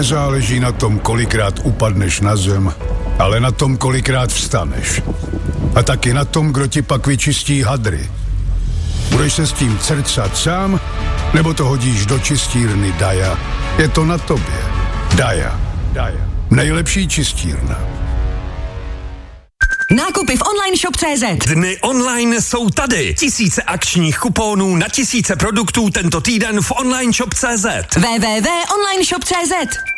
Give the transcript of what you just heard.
Nezáleží na tom, kolikrát upadneš na zem, ale na tom, kolikrát vstaneš. A taky na tom, kdo ti pak vyčistí hadry. Budeš se s tím crcat sám, nebo to hodíš do čistírny Daja? Je to na tobě. Daja. Nejlepší čistírna. Nákupy v online shop.cz. Dny online jsou tady. Tisíce akčních kuponů na tisíce produktů tento týden v online shop.cz. www.onlineshop.cz.